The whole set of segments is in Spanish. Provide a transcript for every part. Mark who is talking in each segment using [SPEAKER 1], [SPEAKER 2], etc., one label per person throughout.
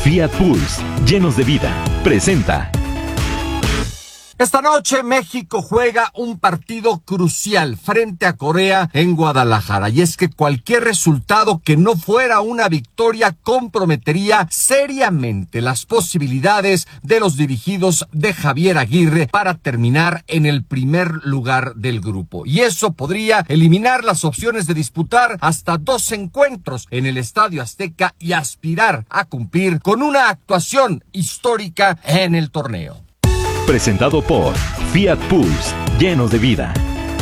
[SPEAKER 1] Fiat Pulse, llenos de vida, presenta.
[SPEAKER 2] Esta noche México juega un partido crucial frente a Corea en Guadalajara, y es que cualquier resultado que no fuera una victoria comprometería seriamente las posibilidades de los dirigidos de Javier Aguirre para terminar en el primer lugar del grupo, y eso podría eliminar las opciones de disputar hasta 2 encuentros en el Estadio Azteca y aspirar a cumplir con una actuación histórica en el torneo.
[SPEAKER 1] Presentado por Fiat Pulse, llenos de vida.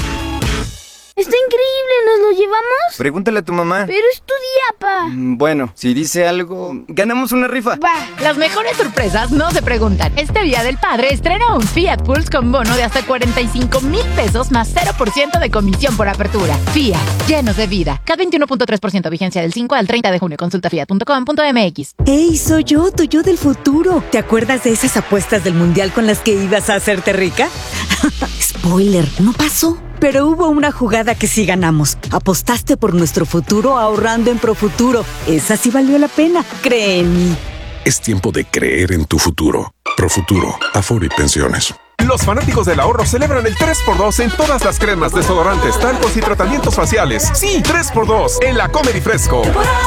[SPEAKER 3] ¡Está increíble! ¿Nos lo llevamos?
[SPEAKER 4] Pregúntale a tu mamá.
[SPEAKER 3] Pero es tu día, pa.
[SPEAKER 4] Bueno, si dice algo, ganamos una rifa.
[SPEAKER 3] Va.
[SPEAKER 5] Las mejores sorpresas no se preguntan. Este Día del Padre estrena un Fiat Pulse con bono de hasta 45,000 pesos más 0% de comisión por apertura. Fiat, llenos de vida. CAT 21.3%, vigencia del 5 al 30 de junio. Consulta fiat.com.mx.
[SPEAKER 6] ¡Hey, soy yo, tu yo del futuro! ¿Te acuerdas de esas apuestas del mundial con las que ibas a hacerte rica? Spoiler, no pasó. Pero hubo una jugada que sí ganamos. Apostaste por nuestro futuro ahorrando en Profuturo. Esa sí valió la pena, cree en mí.
[SPEAKER 7] Es tiempo de creer en tu futuro. Profuturo, Afore y Pensiones.
[SPEAKER 8] Los fanáticos del ahorro celebran el 3x2 en todas las cremas, desodorantes, talcos y tratamientos faciales. Sí, 3x2 en la Comedy Fresco.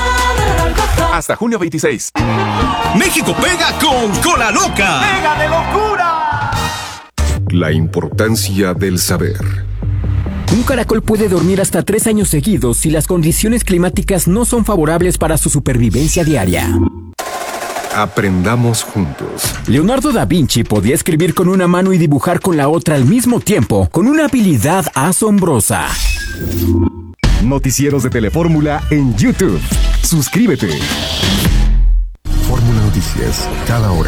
[SPEAKER 8] Hasta junio 26.
[SPEAKER 9] México pega con Cola Loca.
[SPEAKER 2] ¡Pega de locura!
[SPEAKER 7] La importancia del saber.
[SPEAKER 10] Un caracol puede dormir hasta 3 años seguidos si las condiciones climáticas no son favorables para su supervivencia diaria.
[SPEAKER 7] Aprendamos juntos.
[SPEAKER 10] Leonardo da Vinci podía escribir con una mano y dibujar con la otra al mismo tiempo, con una habilidad asombrosa.
[SPEAKER 11] Noticieros de Telefórmula en YouTube. Suscríbete.
[SPEAKER 7] Fórmula Noticias, cada hora.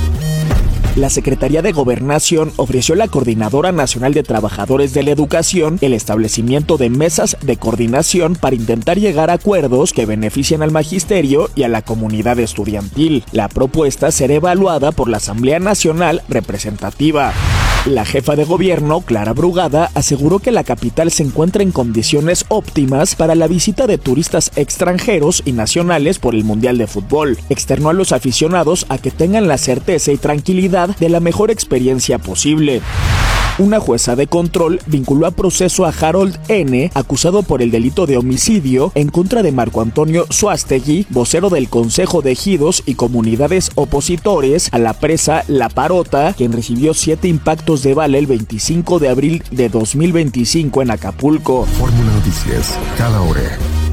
[SPEAKER 12] La Secretaría de Gobernación ofreció a la Coordinadora Nacional de Trabajadores de la Educación el establecimiento de mesas de coordinación para intentar llegar a acuerdos que beneficien al magisterio y a la comunidad estudiantil. La propuesta será evaluada por la Asamblea Nacional Representativa. La jefa de gobierno, Clara Brugada, aseguró que la capital se encuentra en condiciones óptimas para la visita de turistas extranjeros y nacionales por el Mundial de Fútbol. Externó a los aficionados a que tengan la certeza y tranquilidad de la mejor experiencia posible. Una jueza de control vinculó a proceso a Harold N., acusado por el delito de homicidio en contra de Marco Antonio Suástegui, vocero del Consejo de Ejidos y Comunidades Opositores a la presa La Parota, quien recibió 7 impactos de bala el 25 de abril de 2025 en Acapulco.
[SPEAKER 7] Fórmula Noticias, cada hora.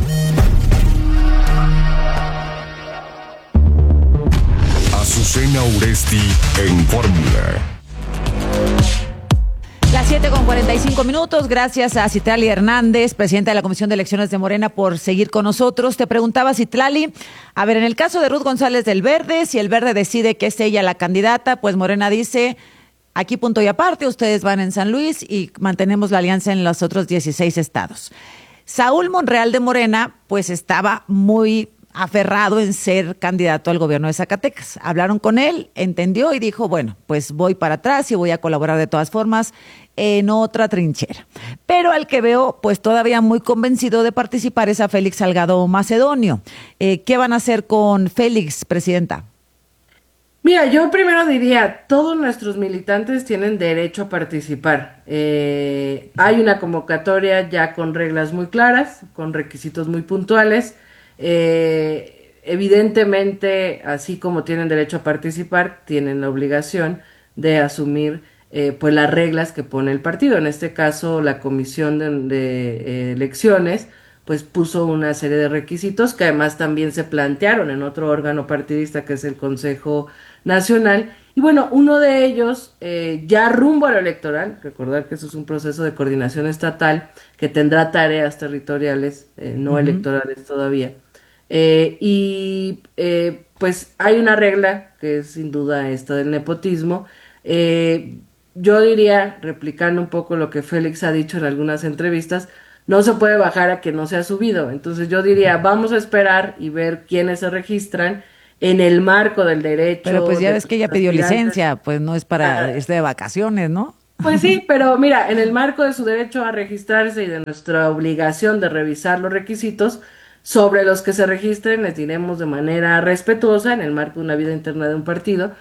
[SPEAKER 7] Azucena Uresti en Fórmula.
[SPEAKER 13] Las 7:45. Gracias a Citlali Hernández, presidenta de la Comisión de Elecciones de Morena, por seguir con nosotros. Te preguntaba, Citlali, a ver, en el caso de Ruth González del Verde, si el Verde decide que es ella la candidata, pues Morena dice, aquí punto y aparte, ustedes van en San Luis y mantenemos la alianza en los otros 16 estados. Saúl Monreal de Morena, pues estaba muy aferrado en ser candidato al gobierno de Zacatecas. Hablaron con él, entendió y dijo, bueno, pues voy para atrás y voy a colaborar de todas formas en otra trinchera. Pero al que veo, pues todavía muy convencido de participar es a Félix Salgado Macedonio. ¿Qué van a hacer con Félix, presidenta?
[SPEAKER 14] Mira, yo primero diría, todos nuestros militantes tienen derecho a participar. Hay una convocatoria ya con reglas muy claras, con requisitos muy puntuales. Evidentemente, así como tienen derecho a participar, tienen la obligación de asumir pues las reglas que pone el partido. En este caso, la Comisión de Elecciones pues puso una serie de requisitos que además también se plantearon en otro órgano partidista que es el Consejo Nacional. Y bueno, uno de ellos, ya rumbo a lo electoral, recordar que eso es un proceso de coordinación estatal que tendrá tareas territoriales, no electorales todavía. Pues hay una regla que es sin duda esta del nepotismo. Yo diría, replicando un poco lo que Félix ha dicho en algunas entrevistas, no se puede bajar a que no se ha subido. Entonces yo diría, vamos a esperar y ver quiénes se registran en el marco del derecho.
[SPEAKER 13] Pero pues ya ves que ella pidió licencia, pues no es para de vacaciones, ¿no?
[SPEAKER 14] Pues sí, pero mira, en el marco de su derecho a registrarse y de nuestra obligación de revisar los requisitos, Sobre los que se registren, les diremos de manera respetuosa, en el marco de una vida interna de un partido,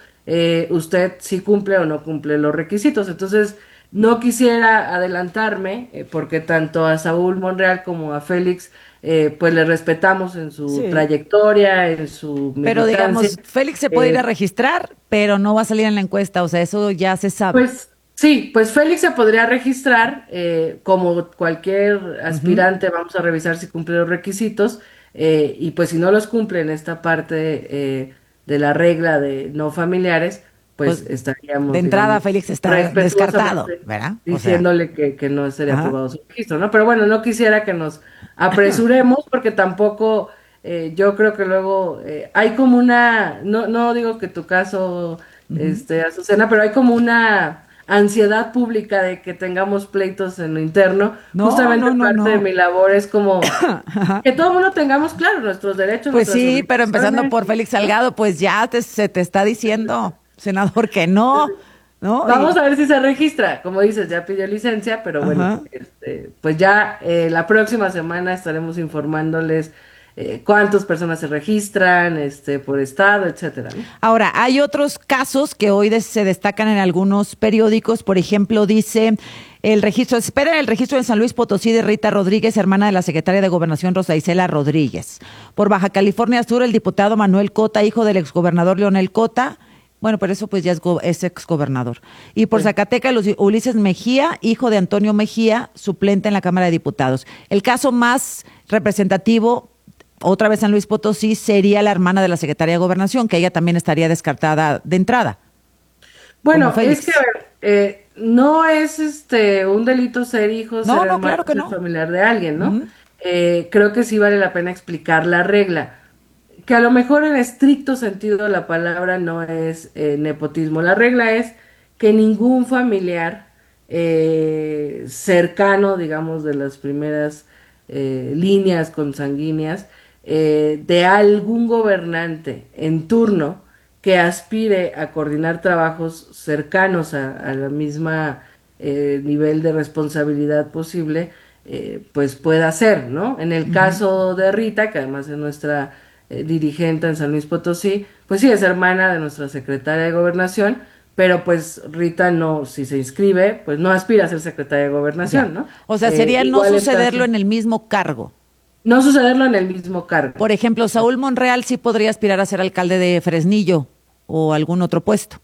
[SPEAKER 14] usted si cumple o no cumple los requisitos. Entonces, no quisiera adelantarme, porque tanto a Saúl Monreal como a Félix, pues le respetamos en su trayectoria, en su militancia.
[SPEAKER 13] Pero digamos, Félix se puede ir a registrar, pero no va a salir en la encuesta, o sea, eso ya se sabe.
[SPEAKER 14] Pues sí, pues Félix se podría registrar, como cualquier aspirante, vamos a revisar si cumple los requisitos, y pues si no los cumple en esta parte de la regla de no familiares, pues estaríamos...
[SPEAKER 13] De entrada, Félix está descartado, ¿verdad?
[SPEAKER 14] Diciéndole que no sería aprobado su registro, ¿no? Pero bueno, no quisiera que nos apresuremos, porque tampoco, yo creo que luego hay como una, no digo que tu caso, Azucena, pero hay como una ansiedad pública de que tengamos pleitos en lo interno. Justamente parte de mi labor es como que todo el mundo tengamos claro nuestros derechos.
[SPEAKER 13] Pues sí, pero empezando por Félix Salgado, pues ya se te está diciendo, senador, que no.
[SPEAKER 14] Vamos a ver si se registra. Como dices, ya pidió licencia, pero bueno, pues ya la próxima semana estaremos informándoles cuántas personas se registran, por estado, etcétera, ¿no?
[SPEAKER 13] Ahora, hay otros casos que hoy se destacan en algunos periódicos. Por ejemplo, dice el registro de San Luis Potosí de Rita Rodríguez, hermana de la secretaria de Gobernación Rosa Isela Rodríguez. Por Baja California Sur, el diputado Manuel Cota, hijo del exgobernador Leonel Cota. Bueno, pero eso pues ya es exgobernador. Y por Zacatecas, Ulises Mejía, hijo de Antonio Mejía, suplente en la Cámara de Diputados. El caso más representativo, otra vez San Luis Potosí, sería la hermana de la secretaria de Gobernación, que ella también estaría descartada de entrada.
[SPEAKER 14] Bueno, es que, a ver, no es un delito ser hijo, ser hermano,
[SPEAKER 13] claro que
[SPEAKER 14] ser familiar de alguien, ¿no? Creo que sí vale la pena explicar la regla, que a lo mejor en estricto sentido la palabra no es nepotismo. La regla es que ningún familiar cercano, digamos, de las primeras líneas consanguíneas, de algún gobernante en turno que aspire a coordinar trabajos cercanos a la misma nivel de responsabilidad posible, pues pueda hacer, ¿no? En el caso de Rita, que además es nuestra dirigente en San Luis Potosí, pues sí, es hermana de nuestra secretaria de Gobernación, pero pues Rita no, si se inscribe, pues no aspira a ser secretaria de Gobernación, ¿no?
[SPEAKER 13] O sea, sería no sucederlo en el mismo cargo.
[SPEAKER 14] No sucederlo en el mismo cargo.
[SPEAKER 13] Por ejemplo, Saúl Monreal sí podría aspirar a ser alcalde de Fresnillo o algún otro puesto.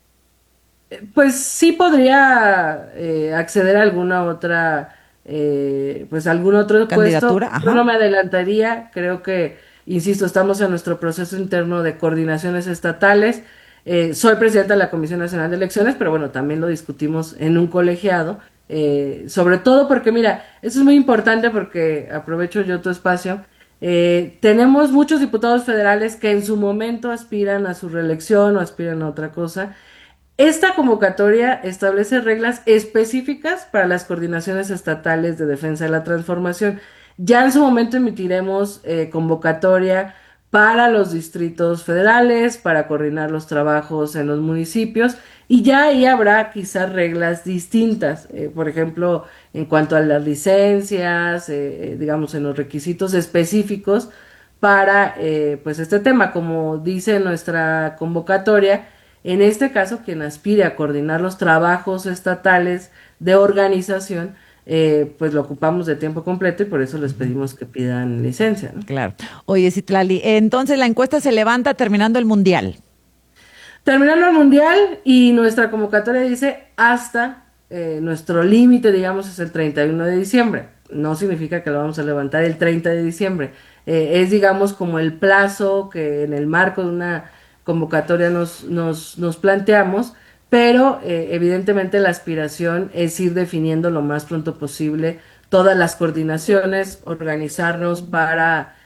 [SPEAKER 14] Pues sí podría acceder a alguna otra, pues algún otro
[SPEAKER 13] candidatura.
[SPEAKER 14] Puesto. Yo no me adelantaría, creo que, insisto, estamos en nuestro proceso interno de coordinaciones estatales. Soy presidenta de la Comisión Nacional de Elecciones, pero bueno, también lo discutimos en un colegiado. Sobre todo porque, mira, eso es muy importante porque aprovecho yo tu espacio. Tenemos muchos diputados federales que en su momento aspiran a su reelección o aspiran a otra cosa. Esta convocatoria establece reglas específicas para las coordinaciones estatales de defensa de la transformación. Ya en su momento emitiremos convocatoria para los distritos federales, para coordinar los trabajos en los municipios, y ya ahí habrá quizás reglas distintas, por ejemplo, en cuanto a las licencias, digamos, en los requisitos específicos para pues este tema. Como dice nuestra convocatoria, en este caso, quien aspire a coordinar los trabajos estatales de organización, pues lo ocupamos de tiempo completo y por eso les pedimos que pidan licencia, ¿no?
[SPEAKER 13] Claro. Oye, Citlali, entonces la encuesta se levanta terminando el Mundial.
[SPEAKER 14] Terminando el Mundial, y nuestra convocatoria dice hasta nuestro límite, digamos, es el 31 de diciembre. No significa que lo vamos a levantar el 30 de diciembre. Es, digamos, como el plazo que en el marco de una convocatoria nos planteamos. Pero evidentemente la aspiración es ir definiendo lo más pronto posible todas las coordinaciones, organizarnos para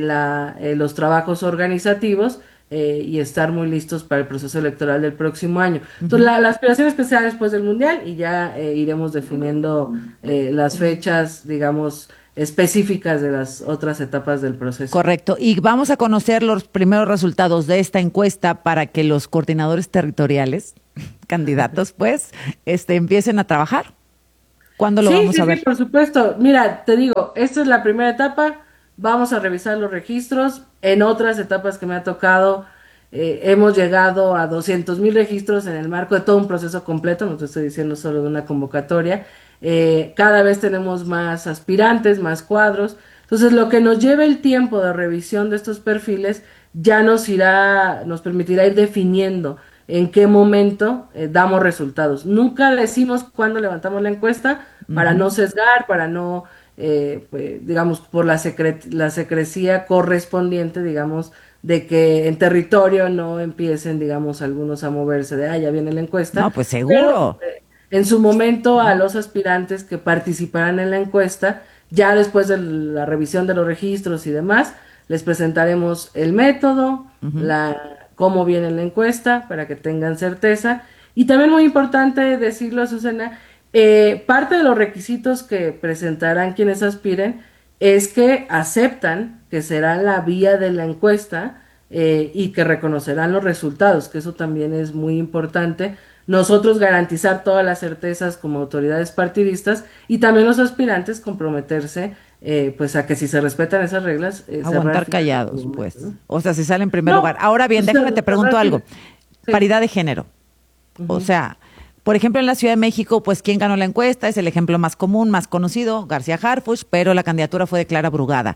[SPEAKER 14] los trabajos organizativos y estar muy listos para el proceso electoral del próximo año. Entonces la aspiración especial después del Mundial, y ya iremos definiendo las fechas, digamos, específicas de las otras etapas del proceso.
[SPEAKER 13] Correcto. Y vamos a conocer los primeros resultados de esta encuesta para que los coordinadores territoriales, candidatos, pues, empiecen a trabajar. ¿Cuándo lo vamos a ver?
[SPEAKER 14] Sí, por supuesto. Mira, te digo, esta es la primera etapa. vamos a revisar los registros. En otras etapas que me ha tocado, hemos llegado a 200,000 registros en el marco de todo un proceso completo, no te estoy diciendo solo de una convocatoria. Cada vez tenemos más aspirantes, más cuadros. Entonces, lo que nos lleve el tiempo de revisión de estos perfiles ya nos permitirá ir definiendo en qué momento damos resultados. Nunca decimos cuándo levantamos la encuesta para no sesgar, para no, pues, digamos, por la secrecía correspondiente, digamos, de que en territorio no empiecen, digamos, algunos a moverse de, ya viene la encuesta.
[SPEAKER 13] No, pues seguro.
[SPEAKER 14] Pero, en su momento, a los aspirantes que participarán en la encuesta, ya después de la revisión de los registros y demás, les presentaremos el método, cómo viene la encuesta, para que tengan certeza. Y también muy importante decirlo, Azucena, parte de los requisitos que presentarán quienes aspiren es que aceptan que será la vía de la encuesta y que reconocerán los resultados, que eso también es muy importante. Nosotros garantizar todas las certezas como autoridades partidistas y también los aspirantes comprometerse pues a que si se respetan esas reglas
[SPEAKER 13] aguantar callados, pues, ¿no? O sea, si sale en primer lugar. Ahora bien, déjame te pregunto algo. Sí. Paridad de género. O sea, por ejemplo, en la Ciudad de México, pues, ¿quién ganó la encuesta? Es el ejemplo más común, más conocido, García Harfuch, pero la candidatura fue de Clara Brugada.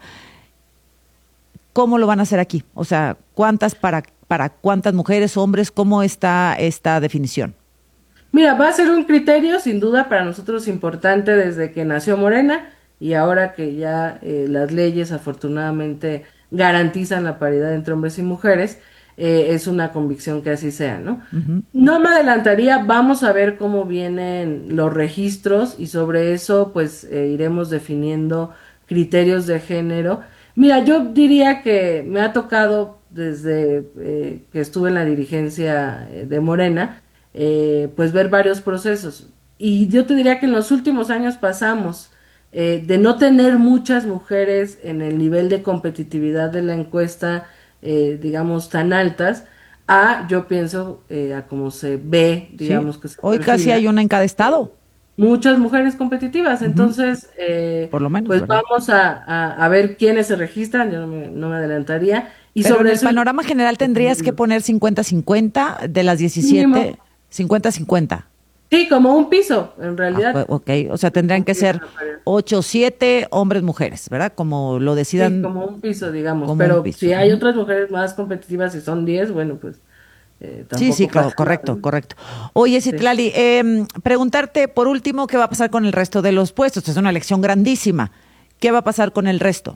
[SPEAKER 13] ¿Cómo lo van a hacer aquí? O sea, ¿cuántas para cuántas mujeres, hombres? ¿Cómo está esta definición?
[SPEAKER 14] Mira, va a ser un criterio, sin duda, para nosotros importante desde que nació Morena y ahora que ya las leyes afortunadamente garantizan la paridad entre hombres y mujeres, es una convicción que así sea, ¿no? No me adelantaría, vamos a ver cómo vienen los registros y sobre eso pues iremos definiendo criterios de género. Mira, yo diría que me ha tocado desde que estuve en la dirigencia de Morena, pues ver varios procesos y yo te diría que en los últimos años pasamos de no tener muchas mujeres en el nivel de competitividad de la encuesta digamos tan altas a, yo pienso, a como se ve, digamos, que se
[SPEAKER 13] hoy perfila. Casi hay una en cada estado,
[SPEAKER 14] muchas mujeres competitivas, entonces
[SPEAKER 13] por lo menos,
[SPEAKER 14] pues
[SPEAKER 13] ¿verdad?
[SPEAKER 14] vamos a ver quiénes se registran, yo no me adelantaría. Y
[SPEAKER 13] pero
[SPEAKER 14] sobre
[SPEAKER 13] en el panorama general tendrías que poner 50-50 de las 17, 50-50.
[SPEAKER 14] Sí, como un piso, en realidad.
[SPEAKER 13] Ok, o sea, tendrían que ser 8-7 hombres, mujeres, ¿verdad? Como lo decidan.
[SPEAKER 14] Sí, como un piso, digamos, pero si hay otras mujeres más competitivas y son 10, bueno, pues
[SPEAKER 13] sí, correcto. Oye, Citlali, preguntarte por último, ¿qué va a pasar con el resto de los puestos? Es una elección grandísima. ¿Qué va a pasar con el resto?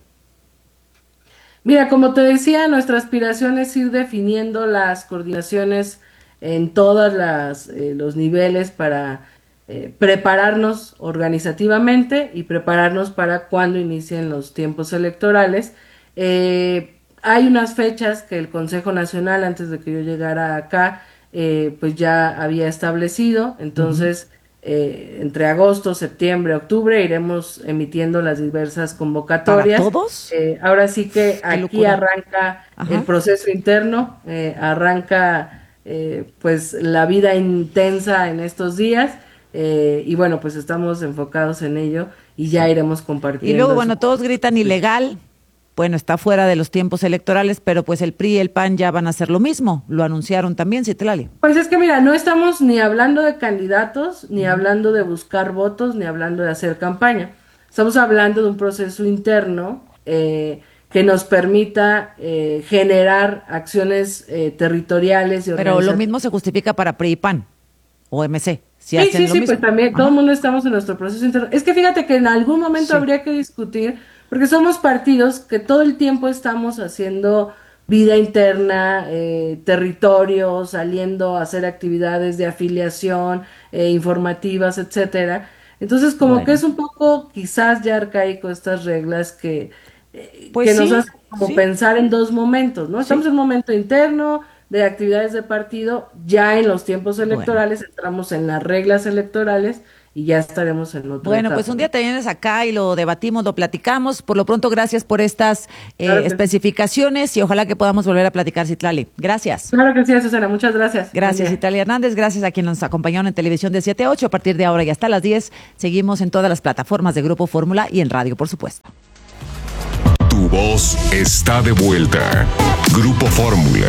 [SPEAKER 14] Mira, como te decía, nuestra aspiración es ir definiendo las coordinaciones en todos los niveles para prepararnos organizativamente y prepararnos para cuando inicien los tiempos electorales. Hay unas fechas que el Consejo Nacional, antes de que yo llegara acá, pues ya había establecido, entonces entre agosto, septiembre, octubre iremos emitiendo las diversas convocatorias.
[SPEAKER 13] ¿Para todos?
[SPEAKER 14] Ahora sí que aquí arranca el proceso interno, arranca pues la vida intensa en estos días y bueno, pues estamos enfocados en ello y ya iremos compartiendo.
[SPEAKER 13] Y luego, bueno, todos gritan ilegal. Bueno, está fuera de los tiempos electorales, pero pues el PRI y el PAN ya van a hacer lo mismo. Lo anunciaron también, Citlali.
[SPEAKER 14] Pues es que mira, no estamos ni hablando de candidatos, ni hablando de buscar votos, ni hablando de hacer campaña. Estamos hablando de un proceso interno que nos permita generar acciones territoriales y
[SPEAKER 13] Pero lo mismo se justifica para PRI y PAN o MC.
[SPEAKER 14] Sí, pues también todo el mundo estamos en nuestro proceso interno. Es que fíjate que en algún momento habría que discutir, porque somos partidos que todo el tiempo estamos haciendo vida interna, territorio, saliendo a hacer actividades de afiliación, informativas, etcétera. Entonces, como que es un poco quizás ya arcaico estas reglas que nos hacen como pensar en dos momentos, ¿no? Estamos en un momento interno de actividades de partido, ya en los tiempos electorales entramos en las reglas electorales y ya estaremos en otro.
[SPEAKER 13] Bueno, pues un día te vienes acá y lo debatimos, lo platicamos. Por lo pronto, gracias por estas especificaciones y ojalá que podamos volver a platicar, Citlali. Gracias.
[SPEAKER 14] Claro que sí, Susana, muchas gracias.
[SPEAKER 13] Gracias, Citlali Hernández. Gracias a quien nos acompañaron en televisión de 7 a 8. A partir de ahora y hasta las 10, seguimos en todas las plataformas de Grupo Fórmula y en radio, por supuesto.
[SPEAKER 7] Tu Tu voz está de vuelta. Grupo Fórmula.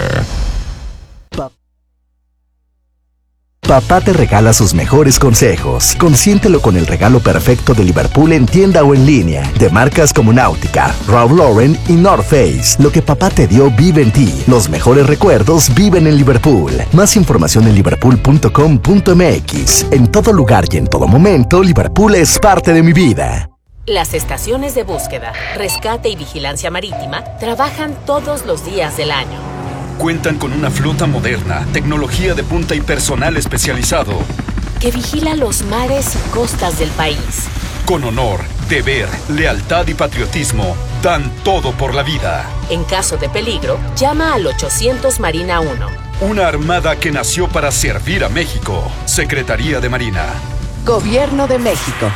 [SPEAKER 15] Papá te regala sus mejores consejos. Consiéntelo con el regalo perfecto de Liverpool en tienda o en línea. De marcas como Nautica, Ralph Lauren y North Face. Lo que papá te dio vive en ti. Los mejores recuerdos viven en Liverpool. Más información en liverpool.com.mx. En todo lugar y en todo momento, Liverpool es parte de mi vida.
[SPEAKER 16] Las estaciones de búsqueda, rescate y vigilancia marítima trabajan todos los días del año.
[SPEAKER 9] Cuentan con una flota moderna, tecnología de punta y personal especializado
[SPEAKER 16] que vigila los mares y costas del país.
[SPEAKER 9] Con honor, deber, lealtad y patriotismo, dan todo por la vida.
[SPEAKER 16] En caso de peligro, llama al 800 Marina 1.
[SPEAKER 9] Una armada que nació para servir a México. Secretaría de Marina.
[SPEAKER 5] Gobierno de México.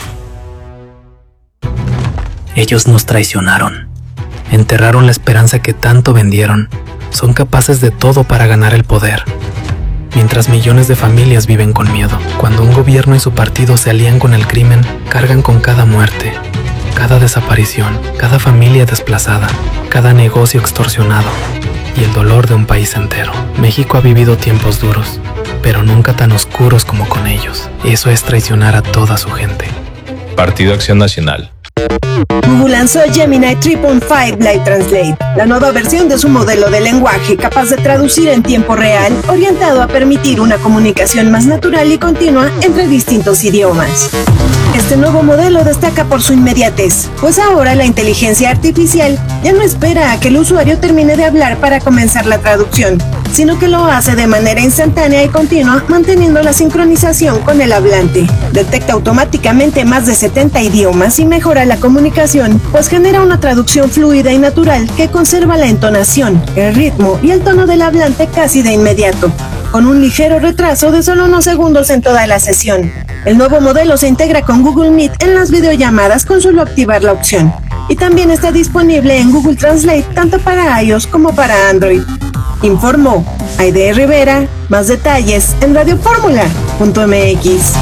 [SPEAKER 17] Ellos nos traicionaron. Enterraron la esperanza que tanto vendieron. Son capaces de todo para ganar el poder. Mientras millones de familias viven con miedo. Cuando un gobierno y su partido se alían con el crimen, cargan con cada muerte, cada desaparición, cada familia desplazada, cada negocio extorsionado y el dolor de un país entero. México ha vivido tiempos duros, pero nunca tan oscuros como con ellos. Eso es traicionar a toda su gente.
[SPEAKER 18] Partido Acción Nacional.
[SPEAKER 19] Google lanzó Gemini 3.5 Live Translate, la nueva versión de su modelo de lenguaje capaz de traducir en tiempo real, orientado a permitir una comunicación más natural y continua entre distintos idiomas. Este nuevo modelo destaca por su inmediatez, pues ahora la inteligencia artificial ya no espera a que el usuario termine de hablar para comenzar la traducción, sino que lo hace de manera instantánea y continua, manteniendo la sincronización con el hablante. Detecta automáticamente más de 70 idiomas y mejora la comunicación, pues genera una traducción fluida y natural que conserva la entonación, el ritmo y el tono del hablante casi de inmediato, con un ligero retraso de solo unos segundos en toda la sesión. El nuevo modelo se integra con Google Meet en las videollamadas con solo activar la opción. Y también está disponible en Google Translate tanto para iOS como para Android. Informó Aide Rivera. Más detalles en radioformula.mx.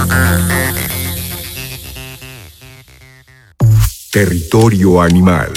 [SPEAKER 11] Territorio animal.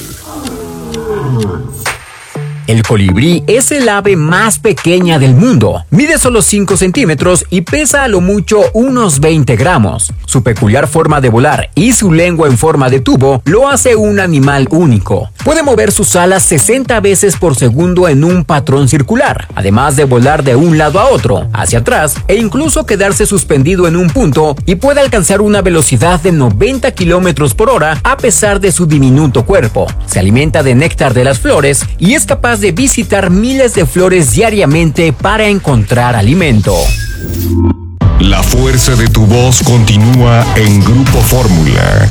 [SPEAKER 10] El colibrí es el ave más pequeña del mundo. Mide solo 5 centímetros y pesa a lo mucho unos 20 gramos. Su peculiar forma de volar y su lengua en forma de tubo lo hace un animal único. Puede mover sus alas 60 veces por segundo en un patrón circular, además de volar de un lado a otro, hacia atrás e incluso quedarse suspendido en un punto, y puede alcanzar una velocidad de 90 kilómetros por hora a pesar de su diminuto cuerpo. Se alimenta de néctar de las flores y es capaz de visitar miles de flores diariamente para encontrar alimento.
[SPEAKER 7] La fuerza de tu voz continúa en Grupo Fórmula.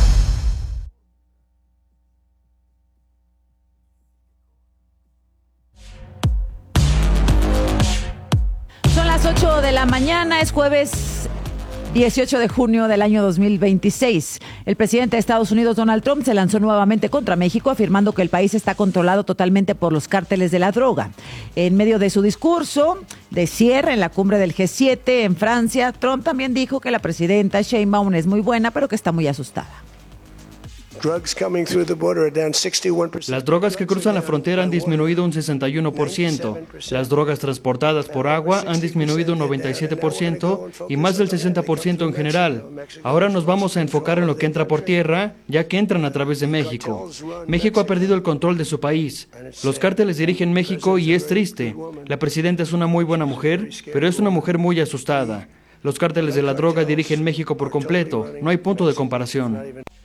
[SPEAKER 13] Son las 8 de la mañana, es jueves 18 de junio del año 2026. El presidente de Estados Unidos, Donald Trump, se lanzó nuevamente contra México, afirmando que el país está controlado totalmente por los cárteles de la droga. En medio de su discurso de cierre en la cumbre del G7 en Francia, Trump también dijo que la presidenta Sheinbaum es muy buena, pero que está muy asustada.
[SPEAKER 20] Las drogas que cruzan la frontera han disminuido un 61%. Las drogas transportadas por agua han disminuido un 97% y más del 60% en general. Ahora nos vamos a enfocar en lo que entra por tierra, ya que entran a través de México. México ha perdido el control de su país. Los cárteles dirigen México y es triste. La presidenta es una muy buena mujer, pero es una mujer muy asustada. Los cárteles de la droga dirigen México por completo. No hay punto de comparación.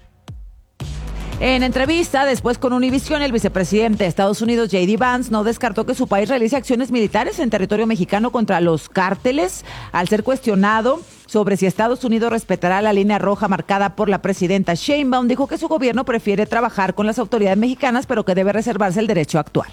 [SPEAKER 13] En entrevista después con Univision, el vicepresidente de Estados Unidos, J.D. Vance, no descartó que su país realice acciones militares en territorio mexicano contra los cárteles. Al ser cuestionado sobre si Estados Unidos respetará la línea roja marcada por la presidenta Sheinbaum, dijo que su gobierno prefiere trabajar con las autoridades mexicanas, pero que debe reservarse el derecho a actuar.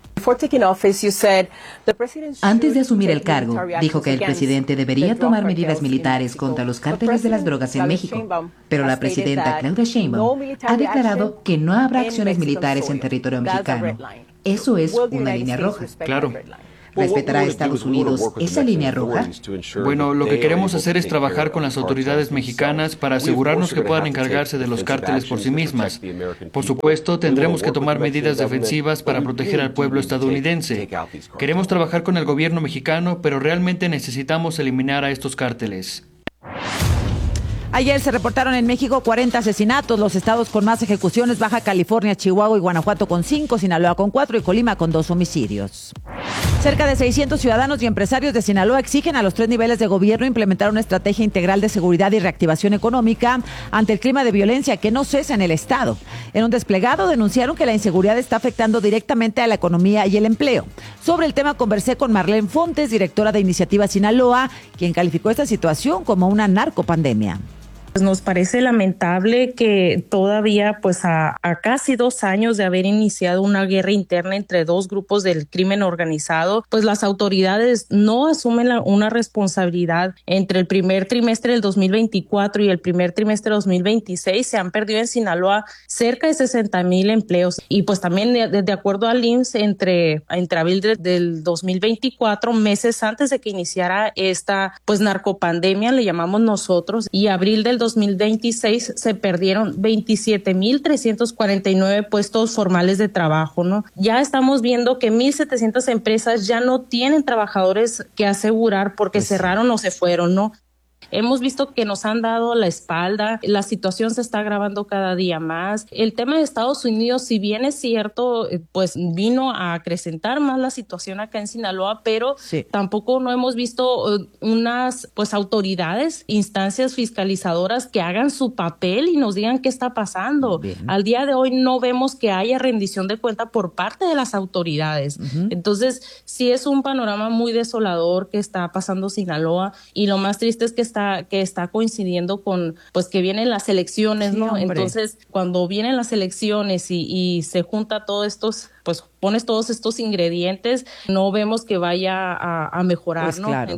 [SPEAKER 21] Antes de asumir el cargo, dijo que el presidente debería tomar medidas militares contra los cárteles de las drogas en México, pero la presidenta Claudia Sheinbaum ha declarado que no habrá acciones militares en territorio mexicano. Eso es una línea roja.
[SPEAKER 20] Claro.
[SPEAKER 21] ¿Respetará Estados Unidos esa línea roja?
[SPEAKER 20] Bueno, lo que queremos hacer es trabajar con las autoridades mexicanas para asegurarnos que puedan encargarse de los cárteles por sí mismas. Por supuesto, tendremos que tomar medidas defensivas para proteger al pueblo estadounidense. Queremos trabajar con el gobierno mexicano, pero realmente necesitamos eliminar a estos cárteles.
[SPEAKER 13] Ayer se reportaron en México 40 asesinatos. Los estados con más ejecuciones: Baja California, Chihuahua y Guanajuato con 5, Sinaloa con 4 y Colima con 2 homicidios. Cerca de 600 ciudadanos y empresarios de Sinaloa exigen a los 3 niveles de gobierno implementar una estrategia integral de seguridad y reactivación económica ante el clima de violencia que no cesa en el estado. En un desplegado denunciaron que la inseguridad está afectando directamente a la economía y el empleo. Sobre el tema conversé con Marlene Fontes, directora de Iniciativa Sinaloa, quien calificó esta situación como una narcopandemia.
[SPEAKER 1] Nos parece lamentable que todavía, pues a casi 2 años de haber iniciado una guerra interna entre 2 grupos del crimen organizado, pues las autoridades no asumen una responsabilidad. Entre el primer trimestre del 2024 y el primer trimestre del 2026 se han perdido en Sinaloa cerca de 60,000 empleos. Y pues también de acuerdo al IMSS, entre abril del 2024, meses antes de que iniciara esta pues narcopandemia, le llamamos nosotros, y abril del 2026 se perdieron 27,349 puestos formales de trabajo, ¿no? Ya estamos viendo que 1,700 empresas ya no tienen trabajadores que asegurar porque cerraron o se fueron, ¿no? Hemos visto que nos han dado la espalda, la situación se está agravando cada día más. El tema de Estados Unidos, si bien es cierto, pues vino a acrecentar más la situación acá en Sinaloa, pero tampoco no hemos visto unas pues autoridades, instancias fiscalizadoras que hagan su papel y nos digan qué está pasando. Bien. Al día de hoy no vemos que haya rendición de cuenta por parte de las autoridades. Entonces, sí es un panorama muy desolador que está pasando Sinaloa, y lo más triste es que está coincidiendo con pues que vienen las elecciones, ¿no? Hombre. Entonces, cuando vienen las elecciones y se junta todos estos, pues pones todos estos ingredientes, no vemos que vaya a mejorar, pues, ¿no? Claro.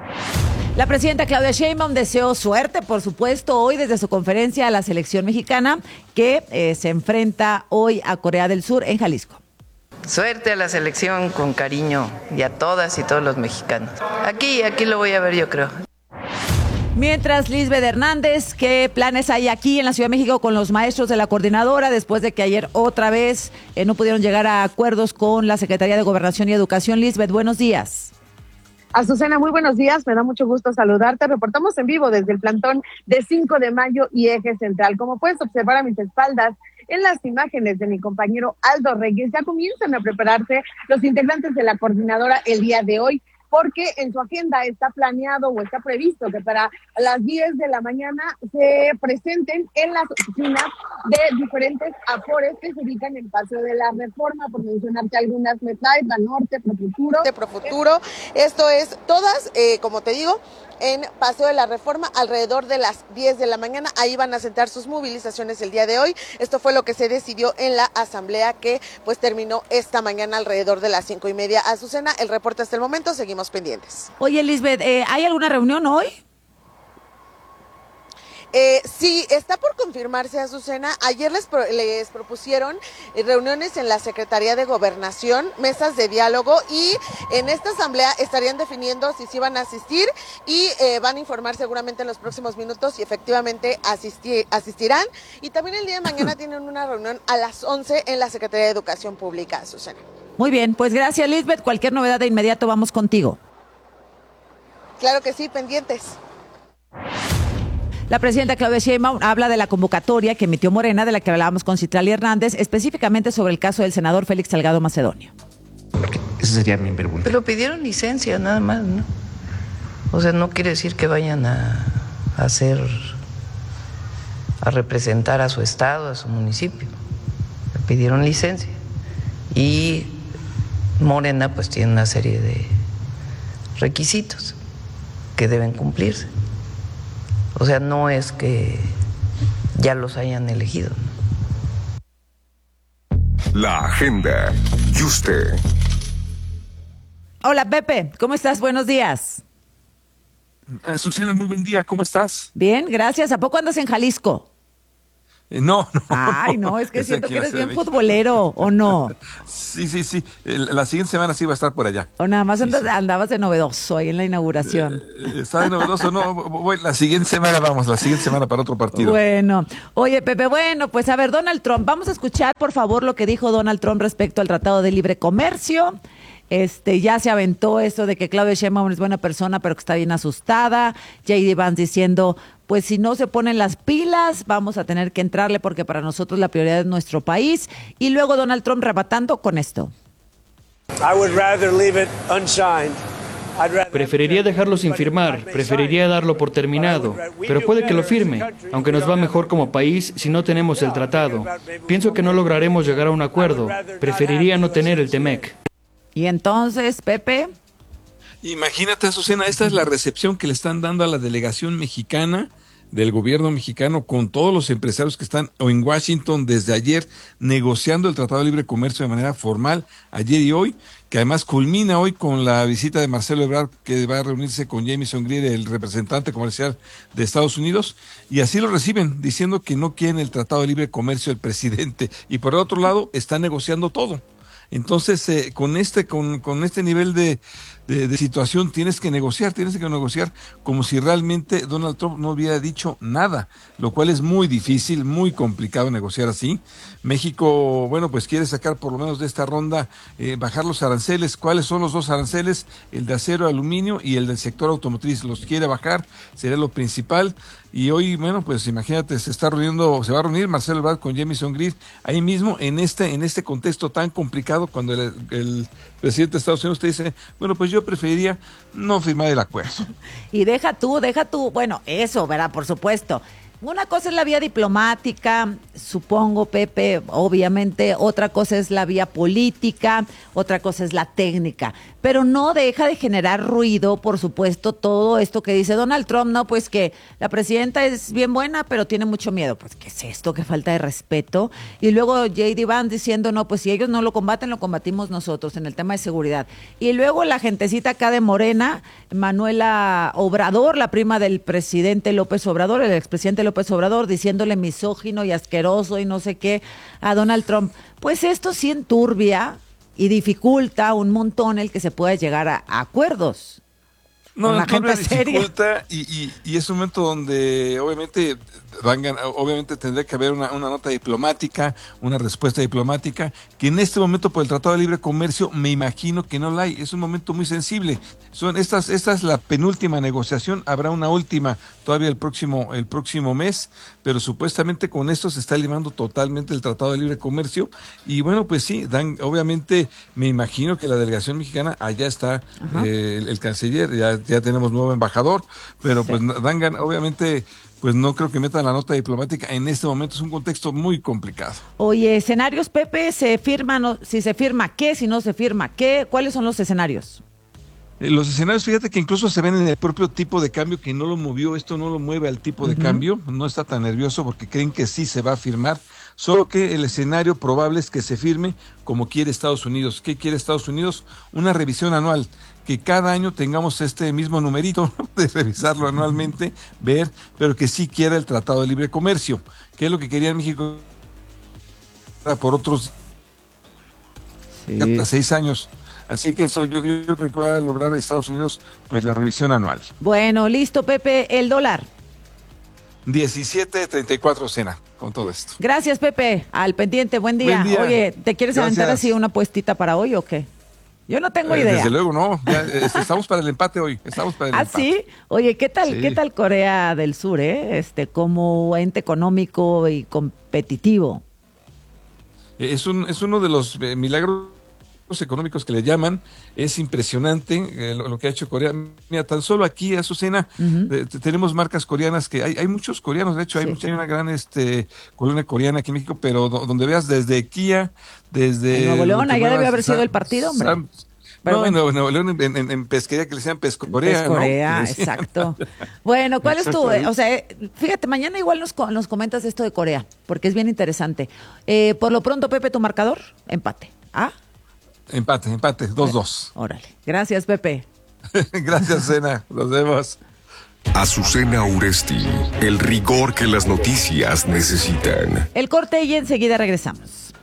[SPEAKER 13] La presidenta Claudia Sheinbaum deseó suerte, por supuesto, hoy desde su conferencia a la selección mexicana que se enfrenta hoy a Corea del Sur en Jalisco.
[SPEAKER 22] Suerte a la selección, con cariño, y a todas y todos los mexicanos. Aquí lo voy a ver, yo creo.
[SPEAKER 13] Mientras, Lisbeth Hernández, ¿qué planes hay aquí en la Ciudad de México con los maestros de la coordinadora después de que ayer otra vez no pudieron llegar a acuerdos con la Secretaría de Gobernación y Educación? Lisbeth, buenos días.
[SPEAKER 23] Azucena, muy buenos días, me da mucho gusto saludarte. Reportamos en vivo desde el plantón de 5 de mayo y Eje Central. Como puedes observar a mis espaldas, en las imágenes de mi compañero Aldo Reyes, ya comienzan a prepararse los integrantes de la coordinadora el día de hoy, porque en su agenda está planeado o está previsto que para las 10 de la mañana se presenten en las oficinas de diferentes afores que se ubican en el Paseo de la Reforma, por mencionarte algunas: Metay, Banorte, Profuturo. Esto es todas, como te digo, en Paseo de la Reforma, alrededor de las 10 de la mañana. Ahí van a sentar sus movilizaciones el día de hoy. Esto fue lo que se decidió en la asamblea que pues terminó esta mañana alrededor de las 5:30. Azucena, el reporte hasta el momento, seguimos pendientes.
[SPEAKER 13] Oye, Lisbeth, ¿hay alguna reunión hoy?
[SPEAKER 23] Sí, está por confirmarse, Azucena. Ayer les propusieron reuniones en la Secretaría de Gobernación, mesas de diálogo, y en esta asamblea estarían definiendo si sí van a asistir y van a informar seguramente en los próximos minutos si efectivamente asistirán. Y también el día de mañana tienen una reunión a las 11 en la Secretaría de Educación Pública, Azucena.
[SPEAKER 13] Muy bien, pues gracias, Lisbeth. Cualquier novedad de inmediato vamos contigo.
[SPEAKER 23] Claro que sí, pendientes.
[SPEAKER 13] La presidenta Claudia Sheinbaum habla de la convocatoria que emitió Morena, de la que hablábamos con Citlali Hernández, específicamente sobre el caso del senador Félix Salgado Macedonio.
[SPEAKER 22] Esa sería mi pregunta. Pero pidieron licencia nada más, ¿no? O sea, no quiere decir que vayan a representar a su estado, a su municipio. Pidieron licencia. Y Morena pues tiene una serie de requisitos que deben cumplirse. O sea, no es que ya los hayan elegido, ¿no?
[SPEAKER 11] La agenda. ¿Y usted?
[SPEAKER 13] Hola, Pepe. ¿Cómo estás? Buenos días.
[SPEAKER 24] Susana, muy buen día. ¿Cómo estás?
[SPEAKER 13] Bien, gracias. ¿A poco andas en Jalisco?
[SPEAKER 3] No.
[SPEAKER 13] Ay, no, es que siento que eres bien futbolero, ¿o no?
[SPEAKER 3] Sí. La siguiente semana sí va a estar por allá.
[SPEAKER 13] O nada más andabas de novedoso ahí en la inauguración.
[SPEAKER 3] Está de novedoso, no. Voy, la siguiente semana para otro partido.
[SPEAKER 13] Bueno, oye, Pepe, pues a ver, Donald Trump, vamos a escuchar, por favor, lo que dijo Donald Trump respecto al Tratado de Libre Comercio. Ya se aventó eso de que Claudia Sheinbaum es buena persona, pero que está bien asustada. J.D. Vance diciendo, pues si no se ponen las pilas, vamos a tener que entrarle porque para nosotros la prioridad es nuestro país. Y luego Donald Trump rebatando con esto.
[SPEAKER 20] Preferiría dejarlo sin firmar, preferiría darlo por terminado, pero puede que lo firme, aunque nos va mejor como país si no tenemos el tratado. Pienso que no lograremos llegar a un acuerdo, preferiría no tener el TEMEC.
[SPEAKER 13] Y entonces, Pepe.
[SPEAKER 3] Imagínate, Azucena, esta es la recepción que le están dando a la delegación mexicana del gobierno mexicano con todos los empresarios que están en Washington desde ayer negociando el Tratado de Libre Comercio de manera formal, ayer y hoy, que además culmina hoy con la visita de Marcelo Ebrard, que va a reunirse con Jamieson Greer, el representante comercial de Estados Unidos, y así lo reciben, diciendo que no quieren el Tratado de Libre Comercio del presidente, y por otro lado está negociando todo. Entonces, con este nivel de situación tienes que negociar como si realmente Donald Trump no hubiera dicho nada, lo cual es muy difícil, muy complicado negociar así. México, bueno, pues quiere sacar por lo menos de esta ronda, bajar los aranceles. ¿Cuáles son los dos aranceles? El de acero, aluminio y el del sector automotriz. Los quiere bajar, sería lo principal. Y hoy, bueno, pues imagínate, se va a reunir Marcelo Ebrard con Jamieson Greer ahí mismo en este contexto tan complicado, cuando el presidente de Estados Unidos te dice, bueno, pues yo preferiría no firmar el acuerdo.
[SPEAKER 13] Y deja tú, bueno, eso, ¿verdad? Por supuesto. Una cosa es la vía diplomática, supongo, Pepe, obviamente, otra cosa es la vía política, otra cosa es la técnica, pero no deja de generar ruido, por supuesto, todo esto que dice Donald Trump, ¿no? Pues que la presidenta es bien buena, pero tiene mucho miedo. Pues, ¿qué es esto? Qué falta de respeto. Y luego J.D. Vance diciendo, no, pues si ellos no lo combaten, lo combatimos nosotros en el tema de seguridad. Y luego la gentecita acá de Morena, Manuela Obrador, la prima del presidente López Obrador, el expresidente López Obrador, diciéndole misógino y asqueroso y no sé qué a Donald Trump. Pues esto sí enturbia y dificulta un montón el que se pueda llegar a acuerdos.
[SPEAKER 3] No, la gente dificulta y es un momento donde obviamente tendría que haber una nota diplomática, una respuesta diplomática, que en este momento por el Tratado de Libre Comercio me imagino que no la hay. Es un momento muy sensible. Esta es la penúltima negociación, habrá una última todavía el próximo mes, pero supuestamente con esto se está limando totalmente el Tratado de Libre Comercio. Y bueno, pues sí, obviamente me imagino que la delegación mexicana, allá está el canciller, ya tenemos nuevo embajador, pero sí. Pues obviamente, pues no creo que metan la nota diplomática en este momento, es un contexto muy complicado.
[SPEAKER 13] Oye, escenarios, Pepe, ¿se firman? Si se firma, ¿qué? Si no se firma, ¿qué? ¿Cuáles son los escenarios?
[SPEAKER 3] Los escenarios, fíjate que incluso se ven en el propio tipo de cambio, que no lo movió, esto no lo mueve al tipo de cambio, no está tan nervioso porque creen que sí se va a firmar, solo que el escenario probable es que se firme como quiere Estados Unidos. ¿Qué quiere Estados Unidos? Una revisión anual, que cada año tengamos este mismo numerito, ¿no? De revisarlo anualmente, ver, pero que sí quiera el Tratado de Libre Comercio, que es lo que quería México por otros 6 años. Así que eso yo creo que va a lograr Estados Unidos, pues la revisión anual.
[SPEAKER 13] Bueno, listo, Pepe, el dólar.
[SPEAKER 3] 17.34 cena, con todo esto.
[SPEAKER 13] Gracias, Pepe, al pendiente, buen día. Oye, ¿te quieres aventar así una puestita para hoy o qué? Yo no tengo idea.
[SPEAKER 3] Desde luego, no. Ya, estamos para el empate hoy.
[SPEAKER 13] ¿Sí? Oye, ¿qué tal Corea del Sur, como ente económico y competitivo?
[SPEAKER 3] Es uno de los milagros económicos que le llaman. Es impresionante lo que ha hecho Corea. Mira, tan solo aquí, Azucena, tenemos marcas coreanas que hay muchos coreanos, de hecho hay una gran colonia coreana aquí en México, pero donde veas desde Kia, desde
[SPEAKER 13] Nuevo León, allá debe haber sido el partido, hombre.
[SPEAKER 3] En Nuevo León, en pesquería que le decían Pescorea.
[SPEAKER 13] Pescorea,
[SPEAKER 3] ¿no?
[SPEAKER 13] Exacto. Bueno, ¿cuál es tu...? O sea, fíjate, mañana igual nos comentas esto de Corea, porque es bien interesante. Por lo pronto, Pepe, tu marcador, empate. ¿Ah?
[SPEAKER 3] Empate, 2-2.
[SPEAKER 13] Órale. Gracias, Pepe.
[SPEAKER 3] Gracias, Cena. Nos vemos.
[SPEAKER 11] Azucena Uresti, el rigor que las noticias necesitan.
[SPEAKER 13] El corte y enseguida regresamos.